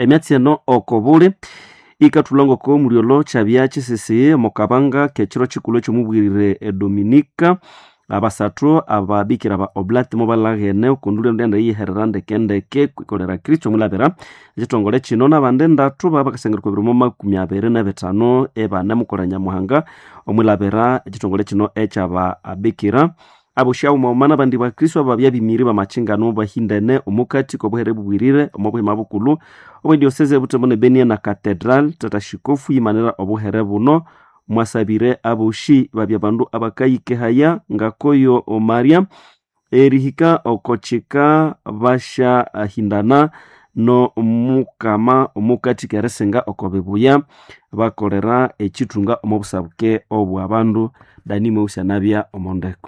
emyatsi eno okobuli ikatulongo ko muriolo chabya chisisi mukabanga kechiro chikulo chomubwirire Dominika abasathu ababikira ba Oblati mobalagene okundule ndenda yiherera ndekendeke kwikolera Kristo mulabera ekitongole kino nabande ndatu babakasengerwa biro 25 ebane mukoranya muhanga omulabera ekitongole kino ekyaba abikira abushawu maumana bandi ba Kristo ababya bimiri bamachingano bahindene omukati ko buhere bubwirire omubuhima bukulu obwendioseze butembone Benia na Cathedral tatashikofu yimanira obuhere buno mwasabire abushi babya bandu abakayike haya ngakoyo o Maria erihika okochika basha hindana no mukama omukati keresenga okobebuya bakolera ekitunga omubusabuke obwa abandu danime usanabya omondeko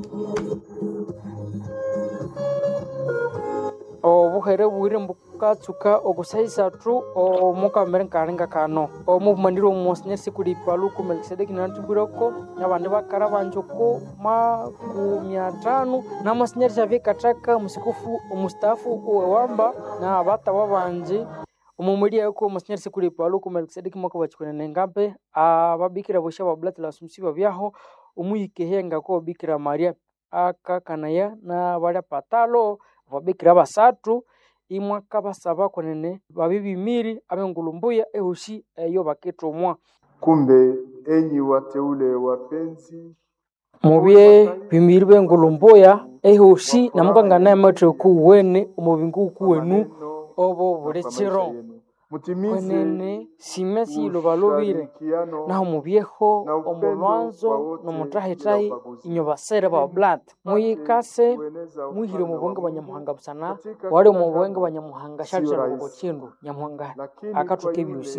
obuhere bwire mbukatsuka okusaisathu omukamere nkalinga kano omubumaniro omumonsinyeri sikuli Paluku Melkisedeki nantumbiroko nabandi bakara banjoko 500 na monsinyeri Xavier Kataka musikufu omustafu owamba na batawa banje omumuli yako monsinyeri sikuli Paluku Melkisedeki mwaka bachikwene ngambe ababikira bosha Oblati la Assumption byaho omuyikehenga ko Bikira Maria akakanaya na bali patalo babikira basatu imwaka basaba konene babibimiri abengulumbuya ehushi eyo baketomwa. Kumbe enyi wateule wapenzi mubye bimiri bengulumbuya ehushi namukangana ematre kuwene omubingu kuwenu obo bulechiro kwenene simesi lobalobire naho mubyeho omulwanzo nomutahitahi inyo basere ba Oblati muyikase muhire mubwenge banyamuhanga busana wale mubwenge banyamuhanga shalja ngokindu nyamuhanga akatuke byusi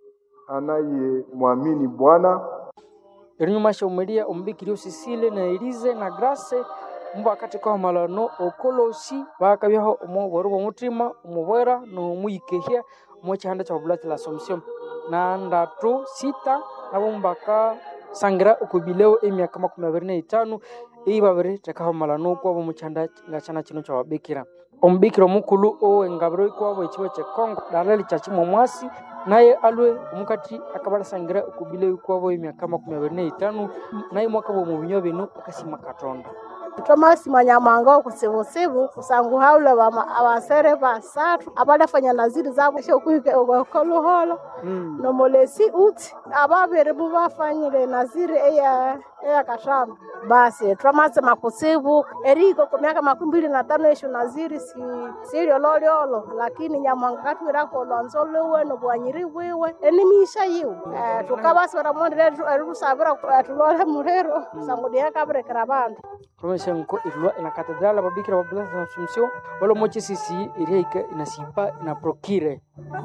anaye muamini Bwana erinyuma shomelia ombikiri Osisile na Elize na Grace mbakati kwa malano okolosi bakabyaho omuboro bomutima omubwera no muyikehya mochanda cha Oblati la Assumption na ndatu sita nabo mbaka sangira okubileo emyaka 25 ibabere tekaho malano kwa bomuchanda ngachana kino cha babikira ombikira omukulu owengabiro kwabo ekiwe kye Kongo dalali cha kimomwasi naye alwe omukati akabala sangira okubileo kwabo emyaka 25 naye mwaka bo mubinyo bino akasima Katonda Thomas Manyamanga kusibusibu kusangu haula abasere basatu abalafanya naziri zabo shokuike okoluholo no molesi uti ababere bubafanyire naziri eya kashamba basi Thomas makusibu eriko kwa miaka 25 esho naziri si lolo lakini Nyamanga katwira ko lonzolo weno bwanyiri wewe enimisha yiwe tukabasora mondere rusabira tulole murero sangu dia kabrekera abantu Promesenko ilwa ina Cathedral babikira Oblati la Assumption wala mochi sisi iriika inasipa ina prokire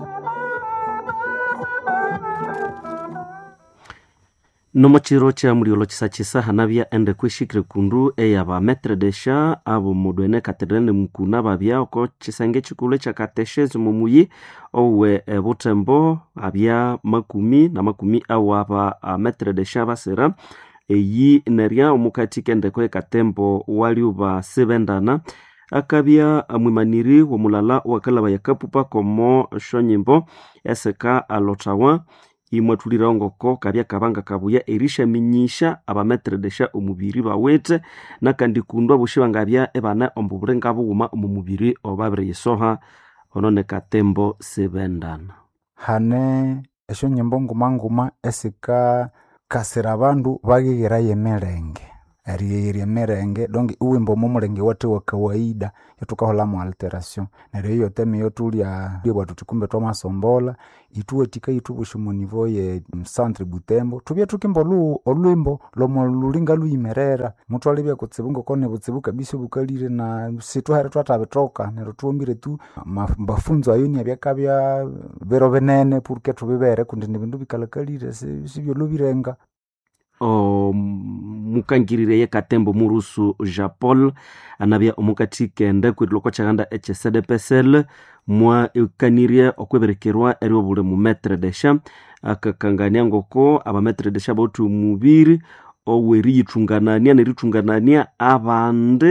nomochiro cha muriolo chisachisa hanabya ende kwishikire kundu eyaba metre desha abo mudwene Cathedral mukuna babya oko chisenge chikule cha kateshes mumuyi owe butembo abya makumi awaba metre desha basera eyi neria omukati kendeko ekatembo waliuba sebendana akabya mwimaniri womulala wakalaba yakapupa komo shonyimbo eseka alotawa imwatulira ngoko kabya kabanga kabuya erisha minyisha abametre desha omubiri bawete nakandi kundwa bushibangabya ebana ombuburenga buuma omubiri obabire yesoha onone katembo sebendana hane esho nyimbo nguma esika kasira abandu bagigera yemerenge ari merenge dongi uwimbo mumulenge wate wa kawaida yatukahola mu alteration nere yo teme yo tulia bwa tukumbe twa masombola ituwe tika itubushu mu niveau ye centre Butembo tubye tukimbo olwimbo lomo lulinga luyimerera mutu alibya kutsibungo kone butsibuka bisu bukalire na situ hari twatabe nero tuombire tu mafunzo ayoni abyakabya bero benene purke tubibere kundi nibindu bikalakalire sibyo lubirenga mukangirire ye katembo murusu Japol anabya omukati kende kwiloko chaganda HCDPSL mwa ukanirie okweberekerwa eri obule mu metre desha akakangania ngoko aba metre desha botu mubiri oweri yitunganania neritunganania abande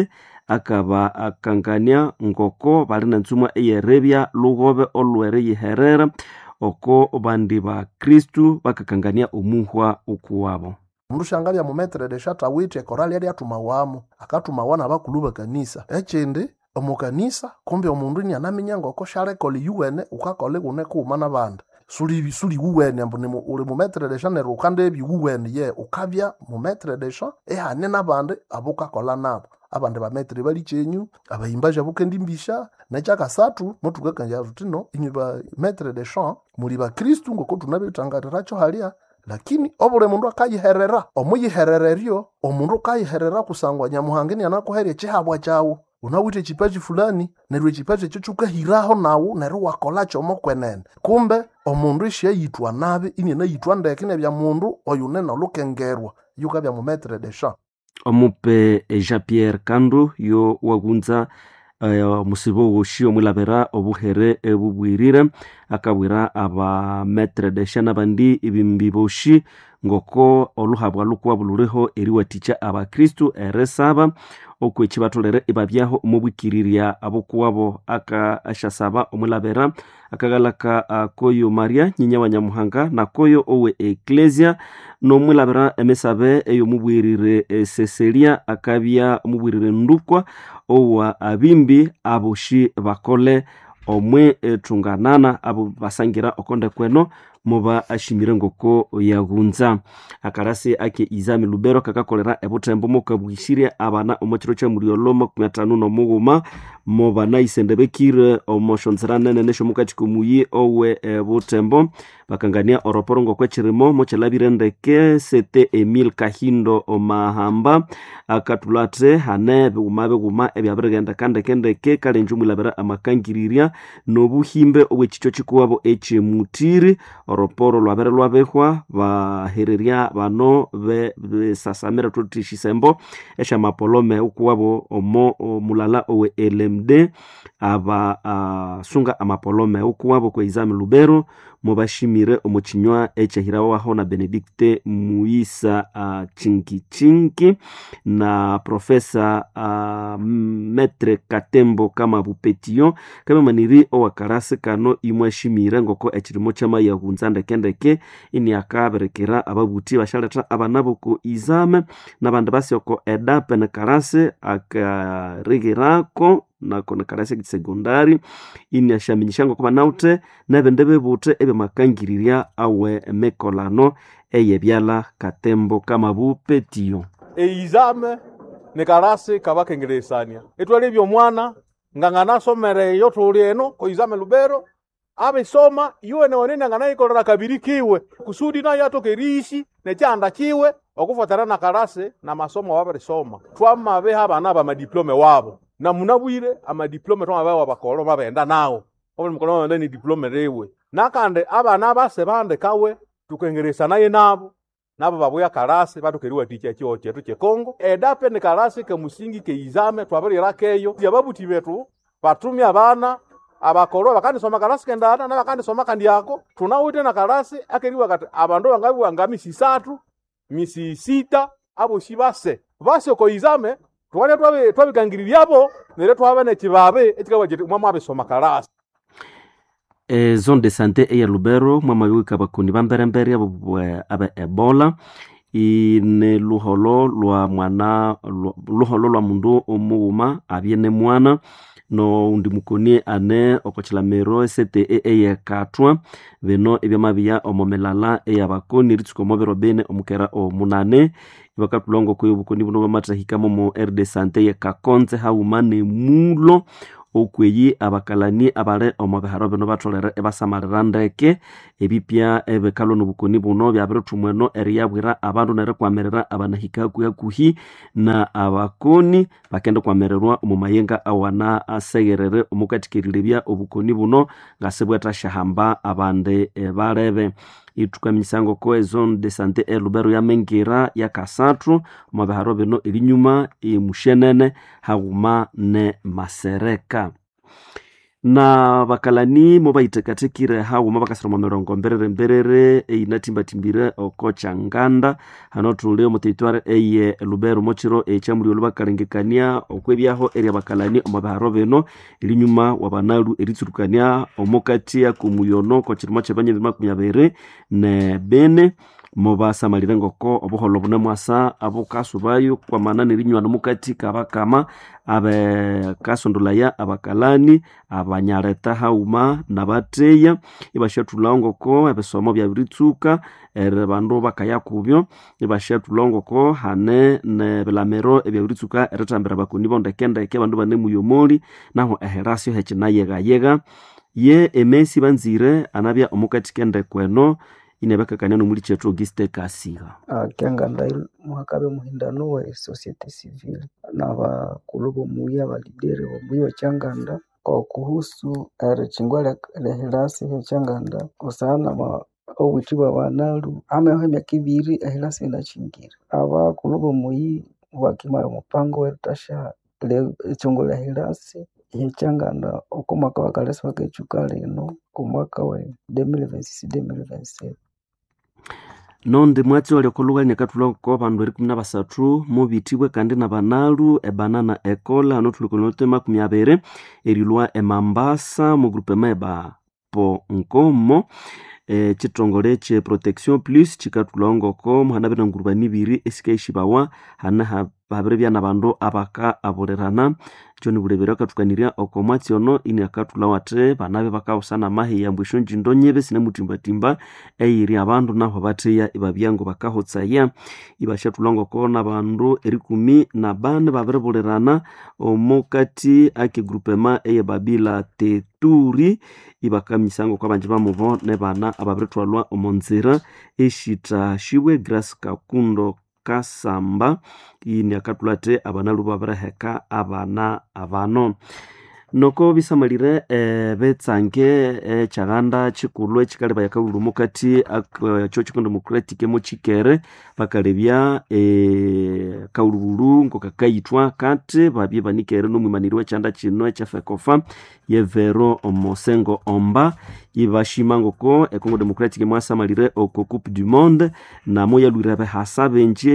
akaba akangania ngoko bali na ntsumwa eyerebya lugobe olwere yiherera oko bandi ba Kristu bakakangania omuhwa ukuwabo. Mundu shangabya mu metre de chata wite korali yali atumawamu akatumawana bakulu kanisa ekindi omukanisa kumbe omundu ni anaminya ngoko shale koli yuwene ukakole gune kuumana banda suli uwene ambu ni uli mu metre de chane rukande ebi uwene ye ukabya mu metre de cha ehane nabande abukakola nabo abande ba metre bali chenyu abayimbaje abukendi mbisha na cyakasatu mutukakanja rutino inyi ba metre de cha muri ba Kristu ngoko tunabitangarira cyo halia lakini obule mundu akayiherera omuyiherererio omundu akayiherera kusangwa nyamuhangeni anakuherya chihabwa chawo unawite chipaji fulani nerwe chipaji cyo chukahiraho nawo nerwe wakola chomo kwenene kumbe omundu ishe yitwa nabi ini na yitwa ndeke ne bya mundu oyunena lukengerwa yuka bya mu metre de champ omupe Jean Pierre Kandu yo wagunza musibo woshi omulabera obuhere ebubwirire akabwira aba metre de chana bandi ibimbiboshi ngoko oluhabwa lukwa bulureho eriwaticha aba Kristu eresaba okwechi batolere ibabyaho mubwikiriria abokuwabo aka ashasaba omulabera akagalaka koyo Maria nyinya wa Nyamuhanga na koyo owe Ecclesia no mulabera emesabe eyo mubwirire Cecilia akabya mubwirire ndukwa owa abimbi aboshi bakole omwe tunganana abo basangira okonde kweno muba ashimire ngoko yagunza akarasi ake Izami Lubero kakakolera ebutembo mukabwishire abana omukiro kya murioloma 5 no muguma muba naisendebekire omoshonzerana nenesho mukachikumuyi owe ebutembo bakangania oroporo ngokwechirimo mochilabirendeke sete Emil Kahindo omahamba akatulate hane buguma ebyabirigenda kandekendeke kale njumulabera amakangiriria nobuhimbe obwechicho chikuwabo echemutiri oroporo lwabere lwabehwa bahereria bano be sasamera tutishisembo esha mapolome ukuwabo omo mulala owe LMD aba sunga amapolome ukuwabo kwa Izami Lubero mubashimire omuchinywa echahirawa waho na Benedicte Muisa Chinki na Profesa Metre Katembo kama Bupetio kama maniri owakarase kano imwashimire ngoko echirimo chama yagunzanda kendeke ini akaberekera ababuti bashaleta abanabo ko Izame nabandi basyoko edape na karase akaregerako na kona karase kisegondari ini ashaminyishango kuba naute nabendebe bute ebe makangiriria awe mekolano eyebyala Katembo kama Bupetio Izame ne karase kabakengeresania etwale byo mwana ngangana somere yo tulieno ko Izame Lubero abe soma yuwe ne wanene ngana ikolera kabiri kiwe kusudi na yatoke rishi ne cyanda kiwe okufatana na karase na masomo wabere soma twama be abana ba madiplome wabo na munabwire amadiplome twama wabakolo babenda nawo obuli mukono ndani diplome rewe nakande abana base bande kawe tukengeresa naye nabo babuya karase batukeriwa ticha cyo cyetu cye Kongo edape ne karase ke musingi ke Izame twabere rakeyo yababuti betu patumi abana abakoro bakandi soma karasi kendana na bakandi soma kandi yako tunawite na karasi akeriwa kati abando bangabi wangami sisatu misi sita abo shibase base ko Izame twane twabikangirira yabo nere twabane kibabe ekikawa jeti mama abesoma karasi zone de santé eya Lubero mama yuka bakundi bamberembere abo abe Ebola ine luholo lwa mwana luholo lwa mundu omuma abiene mwana no undimukoni ane okochilamero sete eya katwa beno ebyamabya omomelala eya bakoni ritsuko mobero bene omukera omunane bakatulongo ko yobukoni buno bamatahika mu RD santé ya Kakonze haumane mulo okweyi abakalani abale omobeharo beno batolere ebasamarira ndeke ebipya ebekalo nobukoni buno byabirutumweno eriyabwira abandu nere kwamerera abanahika kuhi na abakoni bakende kwamererwa omumayenga awana asegerere omukatikirire bya obukoni buno ngasebweta shahamba abande balebe itukamisango ko zone de santé Lubero ya mengira ya kasatru omobeharo beno elinyuma emushenene haguma ne masereka na bakalani mo baitekatekire hawo mabakasira mu mirongo mberere inatimba-timbire oko Changanda hano tule mu territoire eye Lubero mochiro echamuri olubakalengekania okwebyaho eri bakalani omabaharo beno ilinyuma wabanalu eritsurukania omokati ya kumuyono ko chirimo chebanye 20 ne bene moba samalire ngoko obuholo bune mwasa abukasubayo kwa manani rinywa nomukati kabakama abe kasondolaya abakalani abanyareta hauma nabateya ibashatulongoko abesomo bya biritsuka bandu bakayakubyo ibashatulongoko hane ne belamero ebya biritsuka eretambira bakuni bondekendeke bandu bane muyomoli naho eherasyo hekina ye emesi banzire anabya omukati kende kweno inabakakania nomuli chetu Auguste Kasiga Changanda mwakabe muhindano wa societe civile na bakulubo muya balidere wa Changanda kwa kuhusu chingwala lehilasi ya Changanda kusana ma obutiba banalu amehemya kibiri ehilasi na chingira aba kulubo muyi wakimara mupango wetasha le chingwala hilasi ya Changanda okumaka wakalesi wakechukale no kumaka wa 2026-2027 nonde mwatsi wali okoluga nyakatuloko bandu 13 mubitibwe kandi na banalu ebanana ekola hano tulikonote 20 erilwa emambasa mu groupe meba po nkomo chitongole che protection plus chikatulongoko muhana bena ngurubani biri esikaishibawa hana babrebya na bandu abaka aborerana John Bulebera katukanirya okomwatsi ono ini akatulawate banabe bakausana mahi ya mbwisho njindo nyebe sine mutimbatimba eyiri abandu naho bateya ibabyango bakahotsaya ibashatulongoko na bandu 14 babreborerana omukati ake groupement eye babila teturi ibakamisango kwa banje bamubo ne bana ababretwalwa omonzira eshita shiwe Grace Kakundo Kasamba ini akatulate abanalu babraheka abana abano noko bisamalire betsange Chaganda chikulwe chikale bayakabulu mukati cho chikondo democratic mo chikere bakalebya kaulubulu ngo kakayitwa kate babye banikere no mwimanirwe chanda chino cha fekofa yevero omosengo omba ibashimango ko Congo Democratic mwasamalire oko Coupe du Monde na moya lwirabe hasabe nje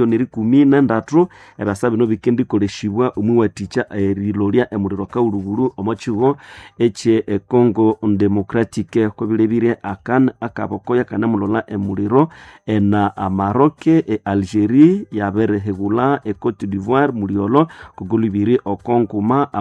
13 ebasabe no bikendi koleshibwa umwe wa teacher rilolia emuriro kaulubulu omochigo eche Congo Democratic ko bilebire akan akabokoya kana mulola emuriro na Maroc Algerie yabere hegula Cote d'Ivoire muriolo kugulibiri okonguma